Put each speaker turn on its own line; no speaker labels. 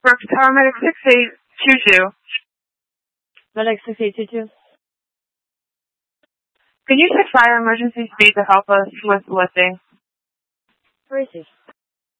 Brooks Tower, Medic 6822.
Medic 6822.
Can you check fire emergency speed to help us with lifting?
Where is he?